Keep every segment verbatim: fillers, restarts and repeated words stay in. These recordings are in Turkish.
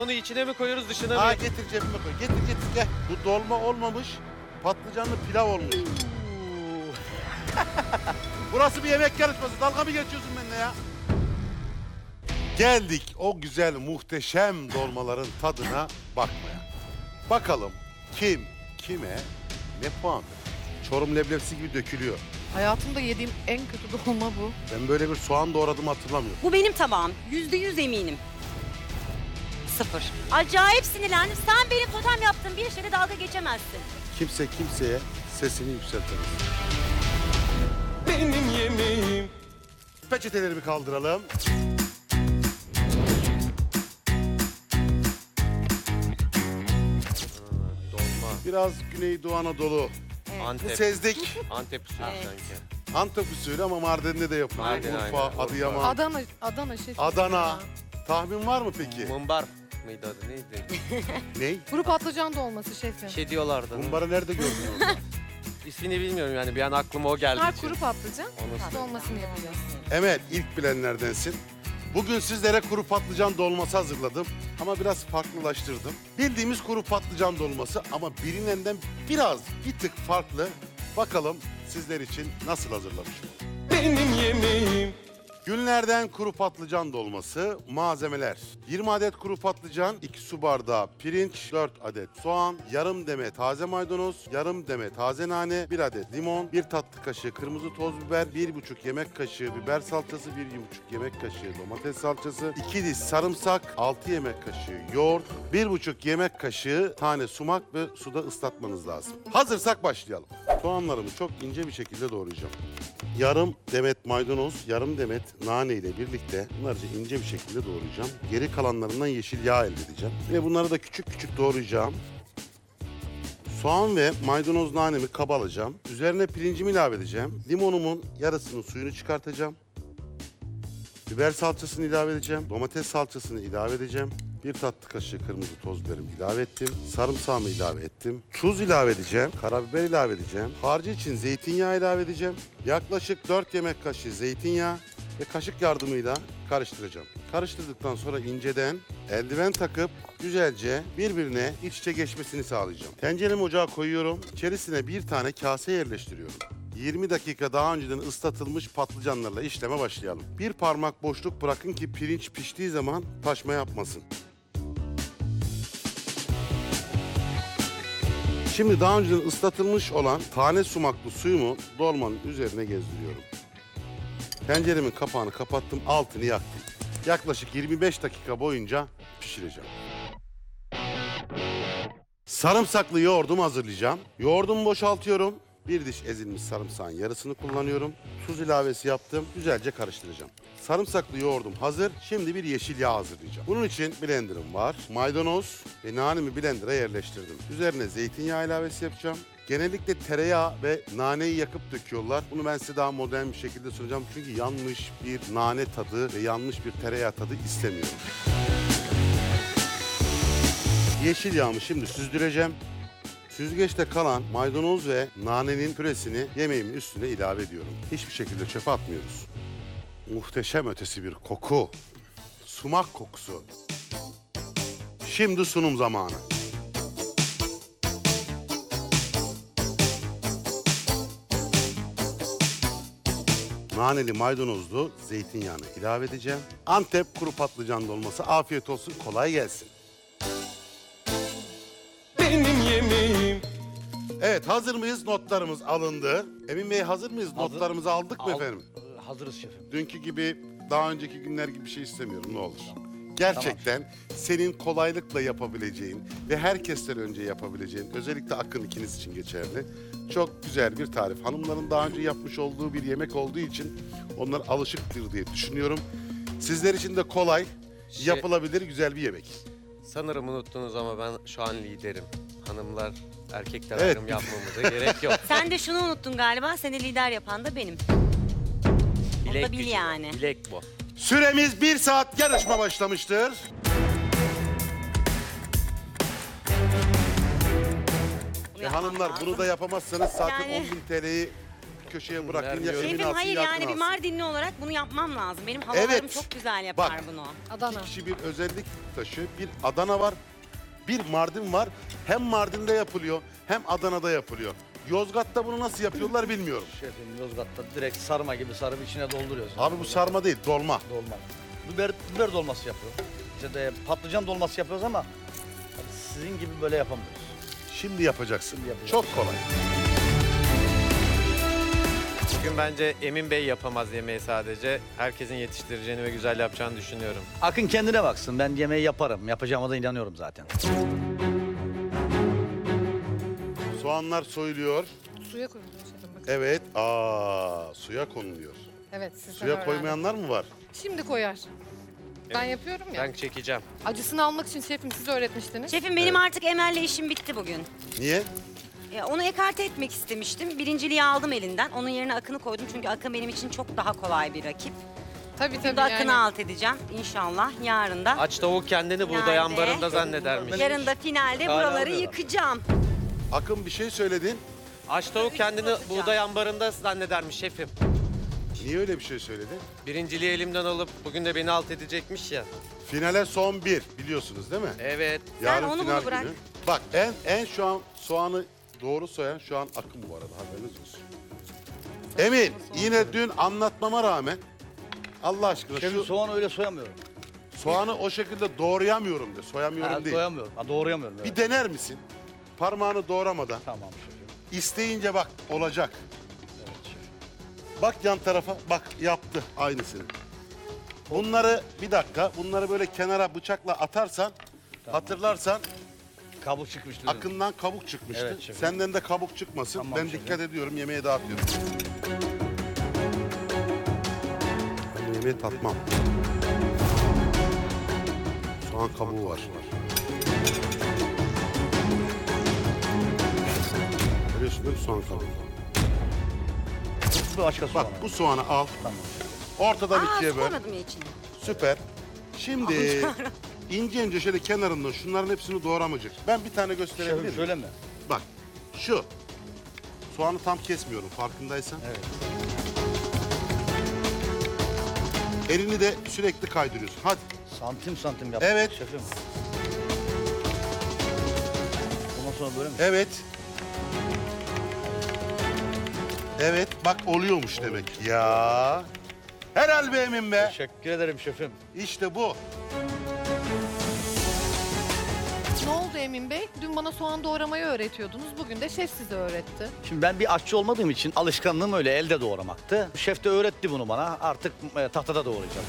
Onu içine mi koyuyoruz, dışına mı? Ha getir cebime koy. Getir getir gel. Bu dolma olmamış. Patlıcanlı pilav olmuş. Burası bir yemek yarışması. Dalga mı geçiyorsun benimle ya? Geldik o güzel muhteşem dolmaların tadına bakmaya. Bakalım kim kime ne puan verir? Çorum leblebisi gibi dökülüyor. Hayatımda yediğim en kötü dolma bu. Ben böyle bir soğan doğradığımı hatırlamıyorum. Bu benim tabağım. Yüzde yüz eminim. Sıfır. Acayip sinirlendim. Sen benim totem yaptığım bir şeyle dalga geçemezsin. Kimse kimseye sesini yükseltemez. Benim yemeğim. Peçeteleri bir kaldıralım. Dolma. Biraz Güneydoğu Anadolu. Bu Antep. sezdik. Antep usulü Evet. sanki. Antep usulü ama Mardin'de de yapılıyor. Mardin, Urfa, aynen. Adıyaman, Adana, Adana şef. Adana. Tahmin var mı peki? Mumbar mıydı adı, neydi? Ney? Kuru patlıcan dolması şefim. Bir şey diyorlardı. Mumbarı nerede gördün orada? İsmini bilmiyorum yani, bir an aklıma o geldi. Bunlar için. kuru patlıcan. Onu Dolmasını yapacağız. Evet, ilk bilenlerdensin. Bugün sizlere kuru patlıcan dolması hazırladım ama biraz farklılaştırdım. Bildiğimiz kuru patlıcan dolması ama bilinenden biraz bir tık farklı. Bakalım sizler için nasıl hazırlamış. Benim yemeğim. Günlerden kuru patlıcan dolması. Malzemeler: yirmi adet kuru patlıcan, iki su bardağı pirinç, dört adet soğan, yarım deme taze maydanoz, yarım deme taze nane, bir adet limon, bir tatlı kaşığı kırmızı toz biber, bir buçuk yemek kaşığı biber salçası, bir buçuk yemek kaşığı domates salçası, iki diş sarımsak, altı yemek kaşığı yoğurt, bir buçuk yemek kaşığı tane sumak ve suda ıslatmanız lazım. Hazırsak başlayalım. Soğanlarımı çok ince bir şekilde doğrayacağım. Yarım demet maydanoz, yarım demet nane ile birlikte bunları ince bir şekilde doğrayacağım. Geri kalanlarından yeşil yağ elde edeceğim. Ve bunları da küçük küçük doğrayacağım. Soğan ve maydanoz nanemi kaba alacağım. Üzerine pirincimi ilave edeceğim. Limonumun yarısının suyunu çıkartacağım. Biber salçasını ilave edeceğim. Domates salçasını ilave edeceğim. Bir tatlı kaşığı kırmızı toz biberimi ilave ettim. Sarımsağımı ilave ettim. Tuz ilave edeceğim. Karabiber ilave edeceğim. Harcı için zeytinyağı ilave edeceğim. Yaklaşık dört yemek kaşığı zeytinyağı ve kaşık yardımıyla karıştıracağım. Karıştırdıktan sonra inceden eldiven takıp güzelce birbirine iç içe geçmesini sağlayacağım. Tenceremi ocağa koyuyorum. İçerisine bir tane kase yerleştiriyorum. yirmi dakika daha önceden ıslatılmış patlıcanlarla işleme başlayalım. Bir parmak boşluk bırakın ki pirinç piştiği zaman taşma yapmasın. Şimdi daha önceden ıslatılmış olan tane sumaklı suyumu dolmanın üzerine gezdiriyorum. Tenceremin kapağını kapattım, altını yaktım. Yaklaşık yirmi beş dakika boyunca pişireceğim. Sarımsaklı yoğurdumu hazırlayacağım. Yoğurdumu boşaltıyorum. Bir diş ezilmiş sarımsağın yarısını kullanıyorum. Tuz ilavesi yaptım. Güzelce karıştıracağım. Sarımsaklı yoğurdum hazır. Şimdi bir yeşil yağ hazırlayacağım. Bunun için blenderım var. Maydanoz ve nanemi blender'a yerleştirdim. Üzerine zeytinyağı ilavesi yapacağım. Genellikle tereyağı ve naneyi yakıp döküyorlar. Bunu ben size daha modern bir şekilde sunacağım. Çünkü yanlış bir nane tadı ve yanlış bir tereyağı tadı istemiyorum. Yeşil yağımı şimdi süzdüreceğim. Süzgeçte kalan maydanoz ve nanenin püresini yemeğimin üstüne ilave ediyorum. Hiçbir şekilde çöpe atmıyoruz. Muhteşem ötesi bir koku. Sumak kokusu. Şimdi sunum zamanı. Naneli maydanozlu zeytinyağını ilave edeceğim. Antep kuru patlıcan dolması. Afiyet olsun, kolay gelsin. Benim yemeğim. Evet, hazır mıyız? Notlarımız alındı. Emin Bey, hazır mıyız? Hazır. Notlarımızı aldık mı Al- efendim? Hazırız şefim. Dünkü gibi, daha önceki günler gibi bir şey istemiyorum, ne olur. Gerçekten senin kolaylıkla yapabileceğin ve herkesten önce yapabileceğin, özellikle Akın ikiniz için geçerli, çok güzel bir tarif. Hanımların daha önce yapmış olduğu bir yemek olduğu için onlar alışıktır diye düşünüyorum. Sizler için de kolay, Şey- yapılabilir güzel bir yemek. Sanırım unuttunuz ama ben şu an liderim. Hanımlar, erkekler Evet. ayrım yapmamıza gerek yok. Sen de şunu unuttun galiba. Seni lider yapan da benim. Bilek bil gücü bu, yani. Bilek bu. Süremiz bir saat, yarışma başlamıştır. E hanımlar, bunu da yapamazsanız zaten Yani- on bin T L'yi köşeye bırakın ya vermiyorum. Emin Şefim alsın hayır ya yani Akın bir alsın. Mardinli olarak bunu yapmam lazım. Benim halalarım Evet. çok güzel yapar Bak. bunu. Adana. İki kişi bir özellik taşı. Bir Adana var, bir Mardin var. Hem Mardin'de yapılıyor hem Adana'da yapılıyor. Yozgat'ta bunu nasıl yapıyorlar bilmiyorum. Şefim Yozgat'ta direkt sarma gibi sarıp içine dolduruyorsun. Abi bu sarma değil, dolma. Dolma. Biber, biber dolması yapıyor. İşte de patlıcan dolması yapıyoruz ama sizin gibi böyle yapamıyoruz. Şimdi yapacaksın. Şimdi yapacağız. Çok kolay. Bugün bence Emin Bey yapamaz yemeği sadece. Herkesin yetiştireceğini ve güzel yapacağını düşünüyorum. Akın kendine baksın. Ben yemeği yaparım. Yapacağıma da inanıyorum zaten. Soğanlar soyuluyor. Suya koyuluyor şefim bakın. Evet. Aa, suya konuluyor. Evet sizden Suya öğrendim. koymayanlar mı var? Şimdi koyar. Ben yapıyorum ya. Ben çekeceğim. Acısını almak için şefim siz öğretmiştiniz. Şefim benim artık Emel'le işim bitti bugün. Niye? Ya onu ekarte etmek istemiştim. Birinciliği aldım elinden. Onun yerine Akın'ı koydum çünkü Akın benim için çok daha kolay bir rakip. Tabii Bugün tabii de Akın'ı yani. alt edeceğim inşallah. Yarın da. Aç tavuk kendini buğday Nerede? ambarında zannedermiş. Yarın da finalde Hala buraları alıyorlar. yıkacağım. Akın bir şey söyledin. Aç tavuk kendini buğday ambarında zannedermiş şefim. Niye öyle bir şey söyledin? Birinciliği elimden alıp bugün de beni alt edecekmiş ya. Finale son bir biliyorsunuz değil mi? Evet. Sen onu final bunu bırak. günü. Bak en en şu an soğanı doğru soyan şu an Akın bu arada haberiniz olsun. Emin yine dün anlatmama rağmen Allah aşkına Şefim şu soğanı öyle soyamıyorum. soğanı o şekilde doğrayamıyorum de soyamıyorum Ha, değil. soyamıyorum. Ha, doğrayamıyorum. Evet. Bir dener misin? Parmağını doğramadan. Tamam şefim. İsteyince bak olacak. Evet şefim. Bak yan tarafa bak yaptı aynısını. Bunları bir dakika bunları böyle kenara bıçakla atarsan hatırlarsan Kabuk çıkmıştı. Akından kabuk çıkmıştı. Evet şefim. Senden de kabuk çıkmasın. Tamam ben şefim. dikkat ediyorum yemeğe dağıtıyorum. Ben yemeği tatmam. Soğan kabuğu var. Görüyorsun değil mi soğan kabuğu? Bu başka soğan. Bak bu soğanı al. Tamam. Ortadan Aa ikiye böl. koymadım ya içine. Süper. Şimdi ince ince şöyle kenarından şunların hepsini doğramacık. Ben bir tane gösterebilir Şefim miyim? şöyle mi? Bak şu. Soğanı tam kesmiyorum farkındaysan. Evet. Elini de sürekli kaydırıyorsun. Hadi. Santim santim yap. Evet. Şefim. Ondan sonra böyle mi? Evet. Evet bak oluyormuş demek. Ya. Helal be Emin be. Teşekkür ederim şefim. İşte bu. Ne oldu Emin Bey? Dün bana soğan doğramayı öğretiyordunuz. Bugün de şef size öğretti. Şimdi ben bir aşçı olmadığım için alışkanlığım öyle elde doğramaktı. Şef de öğretti bunu bana. Artık e, tahtada doğrayacağım.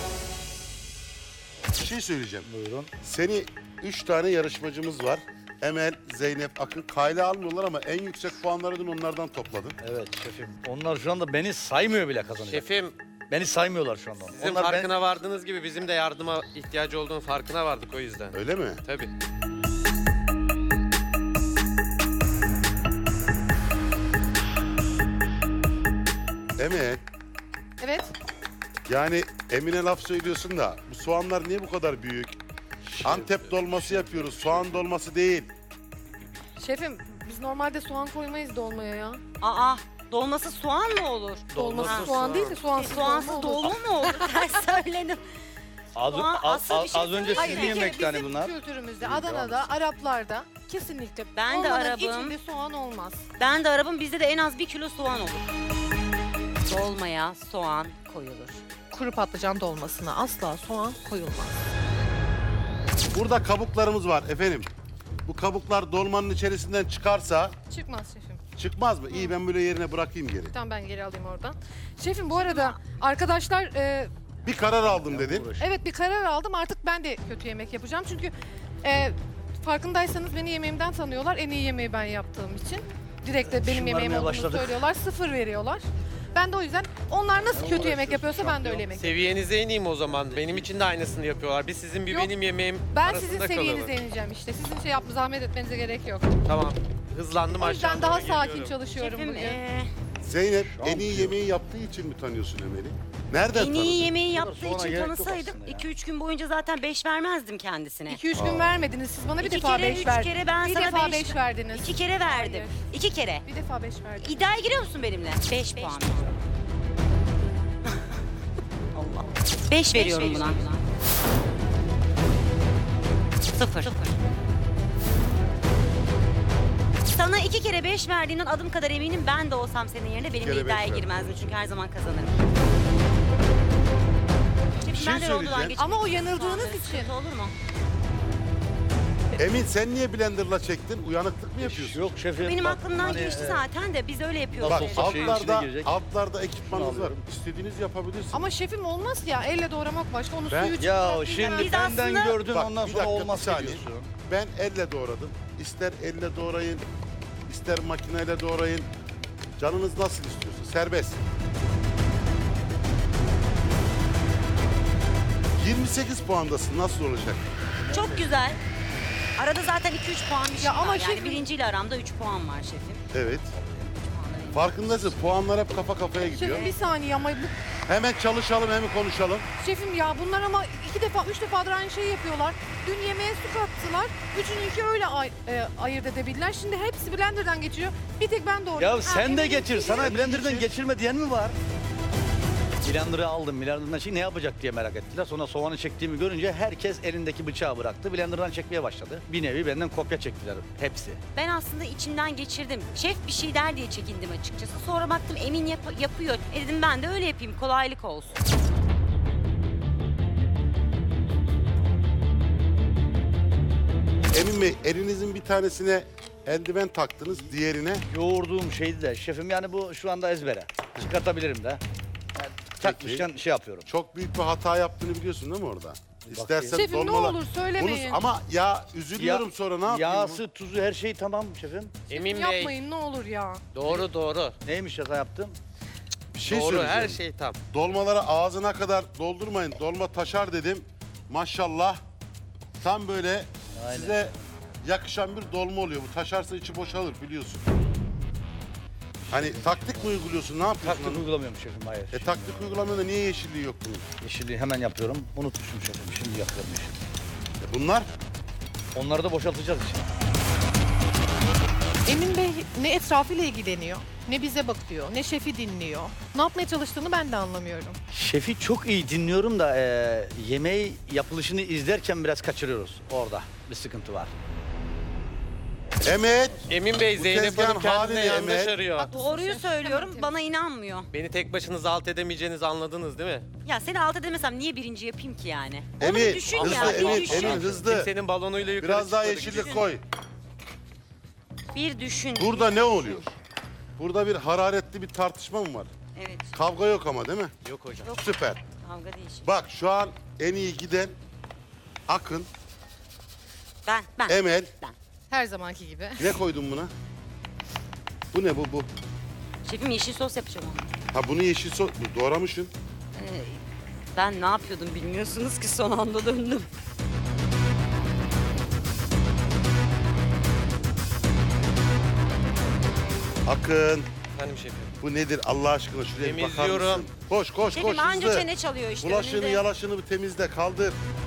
Bir şey söyleyeceğim. Buyurun. Seni üç tane yarışmacımız var. Emel, Zeynep, Akın. Kayla almıyorlar ama en yüksek puanları dün onlardan topladın. Evet şefim. Onlar şu anda beni saymıyor bile kazanacak. Şefim Beni saymıyorlar şu anda. sizin Onlar ben- farkına vardığınız gibi bizim de yardıma ihtiyacı olduğunu farkına vardık o yüzden. Öyle mi? Tabii. Emel, Evet. yani Emine laf söylüyorsun da bu soğanlar niye bu kadar büyük? Antep dolması yapıyoruz, soğan dolması değil. Şefim biz normalde soğan koymayız dolmaya ya. Aa dolması soğan mı olur? Dolması Dolması soğan soğan. değil de soğansız, Soğansız dolma dolma olur. mı olur? Ters söyledim. Az, Soğan az, asıl bir az, şey az önce Hayır, sizin bir kere yemekleriniz bizim bunlar. kültürümüzde, Adana'da, Araplarda kesinlikle Ben de dolmanın Arabım. içinde soğan olmaz. Ben de Arap'ım bizde de en az bir kilo soğan olur. Dolmaya soğan koyulur. Kuru patlıcan dolmasına asla soğan koyulmaz. Burada kabuklarımız var efendim. Bu kabuklar dolmanın içerisinden çıkarsa Çıkmaz şefim. çıkmaz mı? İyi ben böyle yerine bırakayım geri. Tamam ben geri alayım oradan. Şefim bu arada arkadaşlar e, Bir karar aldım dedin. Uğraş. evet bir karar aldım artık ben de kötü yemek yapacağım. Çünkü e, farkındaysanız beni yemeğimden tanıyorlar. En iyi yemeği ben yaptığım için. Direkt de benim Şımarmaya yemeğim olduğunu başladık. söylüyorlar. Sıfır veriyorlar. Ben de o yüzden onlar nasıl kötü yemek yapıyorsa ben de öyle yemek yapıyorum. Seviyenize ineyim o zaman. Benim için de aynısını yapıyorlar. Bir sizin bir Yok, benim yemeğim Ben arasında sizin kalalım. seviyenize ineceğim işte. Sizin şey yapma zahmet etmenize gerek yok. Tamam. Hızlandım O aşağı yüzden daha doğru sakin geliyorum. çalışıyorum Şefim bugün. ee, Zeynep Şu an en iyi diyor. yemeği yaptığı için mi tanıyorsun Emel'i? Nereden En tanıdın? iyi yemeği yaptığı Sonra için gerek yok tanısaydım aslında ya. iki üç gün boyunca zaten beş vermezdim kendisine. iki üç gün vermediniz. Siz bana bir İki defa kere, beş üç verdiniz. kere ben bir sana defa beş- beş verdiniz. İki kere verdim. Hayır. İki kere. Bir defa beş verdiniz. İddiaya giriyor musun benimle? Beş puan. Allah. Beş veriyorum buna. Sıfır. Sana iki kere beş verdiğimden adım kadar eminim, ben de olsam senin yerine benim kere de iddiaya beş ver. girmezdim çünkü her zaman kazanırım. Bir şey Ben de rondodan söyleyeceğim. geçip Ama o iki yanıldığınız puanları için. sıkıntı olur mu? Emin sen niye blenderla çektin? Uyanıklık mı İş yapıyorsun? yok şefim. Benim bak, aklımdan hani, geçti e, zaten de biz öyle yapıyoruz. Bak Nasıl olsa şeyin altlarda, içine girecek. altlarda ekipmanınız var. alıyorum. İstediğiniz yapabilirsiniz. Ama şefim olmaz ya. Elle doğramak başka. Onun Ben- suyu Ya çıkacak, şimdi Biz benden aslında- gördün Bak, ondan bir sonra dakika, olmaz bir saniye. diyorsun. Ben elle doğradım. İster elle doğrayın, ister makineyle doğrayın. Canınız nasıl istiyorsa serbest. yirmi sekiz puandasın, nasıl olacak? Çok güzel. Arada zaten iki üç puan bir şey Ya ama var. Yani şefim- birinciyle aramda üç puan var şefim. Evet. Farkındasın, puanlar hep kafa kafaya gidiyor. Şefim bir saniye ama bu Hemen çalışalım, hemen konuşalım. şefim ya bunlar ama iki defa, üç defadır aynı şeyi yapıyorlar. Dün yemeğe su kattılar. Üçününki öyle ay- e, ayırt edebildiler. Şimdi hepsi blenderdan geçiyor. Bir tek ben doğru. Ya sen de geçir. Sana blenderdan geçirme diyen mi var? Blender'ı aldım. Blender'dan şey ne yapacak diye merak ettiler. Sonra soğanı çektiğimi görünce herkes elindeki bıçağı bıraktı. Blender'dan çekmeye başladı. Bir nevi benden kopya çektiler hepsi. Ben aslında içimden geçirdim. Şef bir şey der diye çekindim açıkçası. Sonra baktım Emin yap- yapıyor. E dedim ben de öyle yapayım, kolaylık olsun. Emin Bey, elinizin bir tanesine eldiven taktınız, diğerine Yoğurduğum şeydi de şefim yani bu şu anda ezbere. Çıkartabilirim de. Yani takmışken şey yapıyorum. çok büyük bir hata yaptığını biliyorsun değil mi orada? İstersen Şefim ne dolmalar- olur söylemeyin. Bunu, ama ya üzülüyorum sonra ne yapayım? Yağsı, tuzu her şey tamam şefim. Emin Bey. Yapmayın ne olur ya. Doğru doğru. Neymiş hata yaptım? Bir şey doğru söyleyeceğim. her şey tam. Dolmaları ağzına kadar doldurmayın. Dolma taşar dedim. Maşallah. Tam böyle Aynen. size yakışan bir dolma oluyor. Bu taşarsa içi boşalır biliyorsun. Hani taktik mi uyguluyorsun? Ne yapıyorsun? Taktik uygulamıyorum şefim hayır. E taktik uygulamada niye yeşilliği yok bunun? Yeşilliği hemen yapıyorum. Unutmuşum şefim. Şimdi yapıyorum işi. E bunlar Onları da boşaltacağız işte. Emin Bey ne etrafıyla ilgileniyor, ne bize bakıyor, ne şefi dinliyor. Ne yapmaya çalıştığını ben de anlamıyorum. Şefi çok iyi dinliyorum da e, yemeği yapılışını izlerken biraz kaçırıyoruz. Orada bir sıkıntı var. Emet. Emin Bey Bu Zeynep tezgahın Hanım kendine hali ne yanlış Emel? arıyor. Doğruyu söylüyorum, bana inanmıyor. Beni tek başınıza alt edemeyeceğinizi anladınız değil mi? Ya seni alt edemesem niye birinci yapayım ki yani? Onu bir Emin düşün hızlı ya, bir Emin, düşün. Emin hızlı. Kimsenin balonuyla yukarı Biraz daha çıkmadık. yeşillik koy. Bir düşün. Burada ne oluyor? Burada bir hararetli bir tartışma mı var? Evet, Kavga yok ama değil mi? Yok hocam. Süper. kavga değil. Bak şu an en iyi giden Akın, Ben, ben. Emel. Her zamanki gibi. Ne koydun buna? Bu ne bu bu? Şefim yeşil sos yapacağım onu. Ha bunu yeşil sos doğramışsın. Ee, ben ne yapıyordum bilmiyorsunuz ki son anda döndüm. Akın Efendim şefim. bu nedir Allah aşkına şuraya bir bakar Temizliyorum. mısın? Koş koş Şefim koş anca hızlı. çene çalıyor işte. Bulaşığını önünde. yalaşını bir temizle kaldır.